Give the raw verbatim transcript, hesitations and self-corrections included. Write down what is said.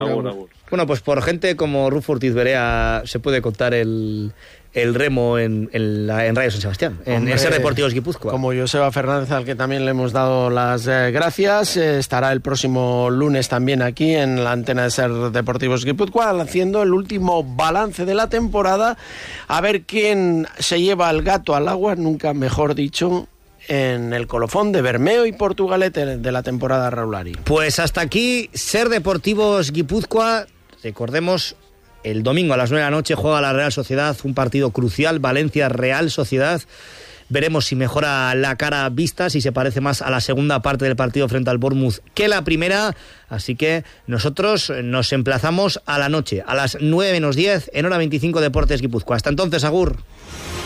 Agur, agur. Bueno, pues por gente como Rufo Ortiz Berea se puede contar el, el remo en, en, la, en Radio San Sebastián, en Hombre, ese Deportivos Guipúzcoa. Como Joseba Fernández, al que también le hemos dado las eh, gracias, eh, estará el próximo lunes también aquí en la antena de Ser Deportivos Guipúzcoa, haciendo el último balance de la temporada, a ver quién se lleva el gato al agua, nunca mejor dicho, en el colofón de Bermeo y Portugalete de la temporada Raulari. Pues hasta aquí Ser Deportivos Guipúzcoa. Recordemos, el domingo a las nueve de la noche juega la Real Sociedad, un partido crucial, Valencia-Real Sociedad. Veremos si mejora la cara vista, si se parece más a la segunda parte del partido frente al Bournemouth que la primera. Así que nosotros nos emplazamos a la noche, a las nueve menos diez, en hora veinticinco Deportes Guipúzcoa. Hasta entonces, agur.